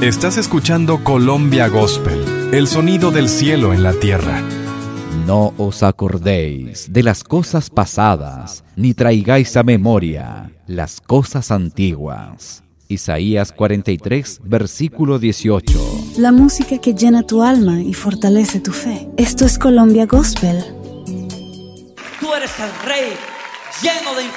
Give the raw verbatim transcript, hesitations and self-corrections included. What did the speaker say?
Estás escuchando Colombia Gospel, el sonido del cielo en la tierra. No os acordéis de las cosas pasadas, ni traigáis a memoria las cosas antiguas. Isaías cuarenta y tres, versículo dieciocho. La música que llena tu alma y fortalece tu fe. Esto es Colombia Gospel. Tú eres el Rey lleno de